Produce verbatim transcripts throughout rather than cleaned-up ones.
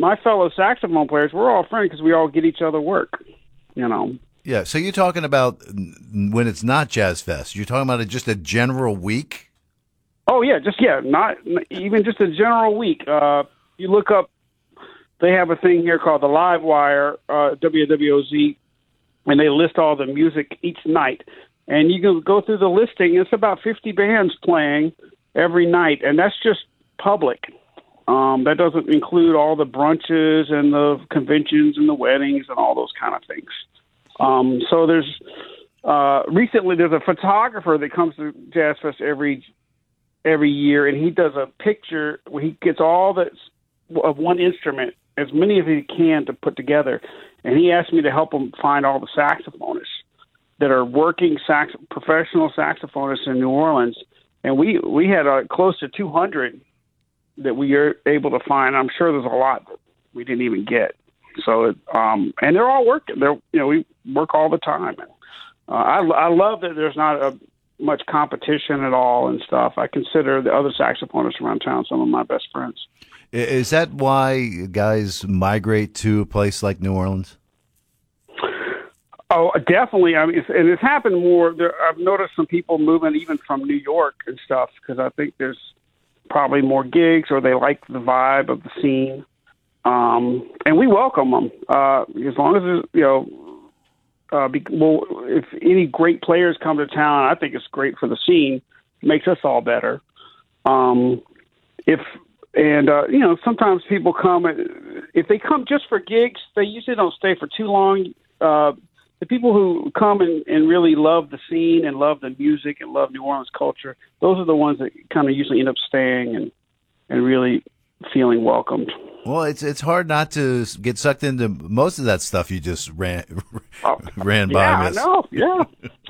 my fellow saxophone players, we're all friends because we all get each other work, you know. Yeah, so you're talking about when it's not Jazz Fest. You're talking about just a general week? Oh, yeah, just, yeah, not even just a general week. Uh, you look up, they have a thing here called the Live Wire, uh, W W O Z, and they list all the music each night. And you can go through the listing. It's about fifty bands playing every night, and that's just public. Um, that doesn't include all the brunches and the conventions and the weddings and all those kind of things. Um, so there's uh, recently there's a photographer that comes to Jazz Fest every every year, and he does a picture where he gets all the of one instrument, as many as he can to put together, and he asked me to help him find all the saxophonists that are working sax professional saxophonists in New Orleans, and we we had uh, close to two hundred that we are able to find. I'm sure there's a lot that we didn't even get. So, um, and they're all working. They're, you know, we work all the time. And, uh, I, I love that there's not a, much competition at all and stuff. I consider the other saxophonists around town some of my best friends. Is that why guys migrate to a place like New Orleans? Oh, definitely. I mean, it's, and it's happened more. There, I've noticed some people moving even from New York and stuff because I think there's probably more gigs or they like the vibe of the scene. Um, and we welcome them uh, as long as there's, you know, uh, be, well, if any great players come to town, I think it's great for the scene. It makes us all better. Um, if and uh, you know, sometimes people come if they come just for gigs, they usually don't stay for too long. Uh, the people who come and, and really love the scene and love the music and love New Orleans culture, those are the ones that kind of usually end up staying and and really feeling welcomed. Well, it's it's hard not to get sucked into most of that stuff you just ran oh, ran yeah, by. I know. Yeah.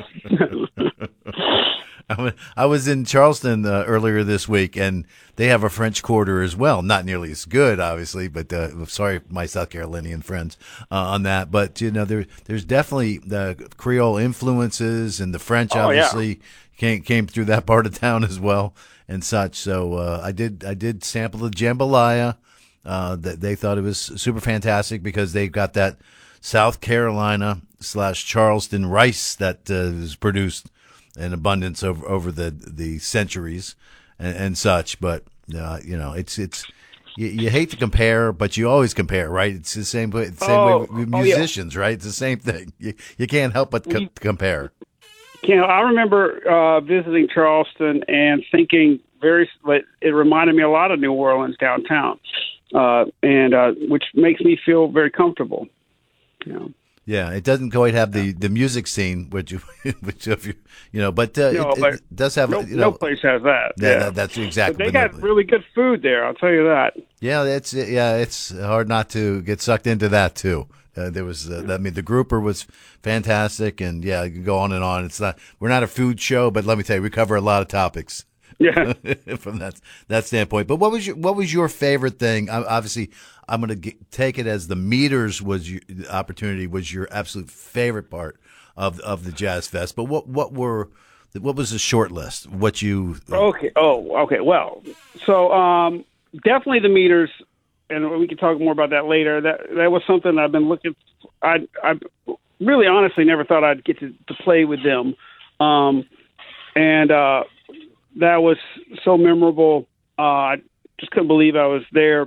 I was in Charleston uh, earlier this week, and they have a French Quarter as well. Not nearly as good, obviously, but uh, sorry, my South Carolinian friends uh, on that. But you know, there there's definitely the Creole influences, and the French oh, obviously yeah. came came through that part of town as well, and such. So uh, I did I did sample the jambalaya. Uh, that they thought it was super fantastic because they got that South Carolina slash Charleston rice that uh, is produced in abundance over over the the centuries and, and such. But uh, you know, it's it's you, you hate to compare, but you always compare, right? It's the same way. Same oh, way with oh, musicians, yeah. right? It's the same thing. You you can't help but co- compare. You know, I remember uh, visiting Charleston and thinking very. It reminded me a lot of New Orleans downtown. Uh, and uh, which makes me feel very comfortable. You know. Yeah, it doesn't quite have the, the music scene, which you, which if you, you know, but, uh, no, it, but it does have. No, you know, no place has that. Yeah, yeah. that, that's exactly. But they got really good food there. I'll tell you that. Yeah, it's yeah, it's hard not to get sucked into that too. Uh, there was, uh, I mean, the grouper was fantastic, and yeah, you can go on and on. It's not, we're not a food show, but let me tell you, we cover a lot of topics. Yeah, from that that standpoint. But what was your what was your favorite thing? I, obviously, I'm going to take it as the meters was your the opportunity was your absolute favorite part of of the Jazz Fest. But what what were what was the short list? What you okay? Oh, okay. Well, so um, definitely the meters, and we can talk more about that later. That that was something I've been looking. I I really honestly never thought I'd get to, to play with them, um, and. Uh, That was so memorable. Uh, I just couldn't believe I was there.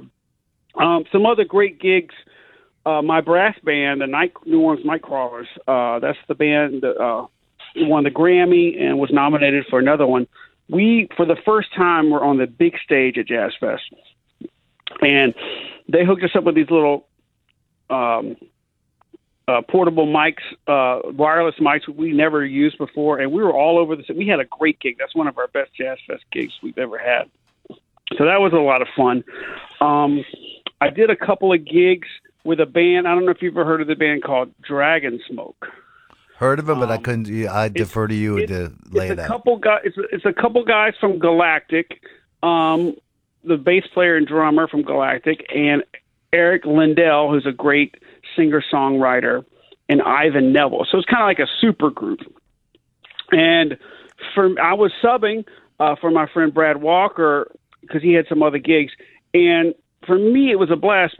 Um, some other great gigs. Uh, my brass band, the Night, New Orleans Nightcrawlers. Uh, that's the band that uh, won the Grammy and was nominated for another one. We, for the first time, were on the big stage at Jazz Fest, and they hooked us up with these little um, uh, portable mics, uh, wireless mics we never used before, and we were all over the. We had a great gig. That's one of our best Jazz Fest gigs we've ever had. So that was a lot of fun. Um, I did a couple of gigs with a band. I don't know if you've ever heard of the band called Dragon Smoke. Heard of it, but um, I couldn't. I defer to you to lay it's it a out. Couple guys, it's, a, it's a couple guys from Galactic, um, the bass player and drummer from Galactic, and Eric Lindell, who's a great singer-songwriter, and Ivan Neville. So it's kind of like a super group. And for I was subbing uh, for my friend Brad Walker because he had some other gigs. And for me, it was a blast